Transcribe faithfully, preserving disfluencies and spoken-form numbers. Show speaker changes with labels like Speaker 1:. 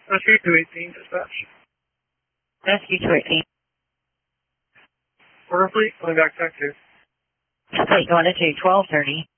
Speaker 1: Rescue two eighteen, dispatch.
Speaker 2: Rescue two eighteen.
Speaker 1: Order fleet, going back back to.
Speaker 2: Fleet going into twelve thirty.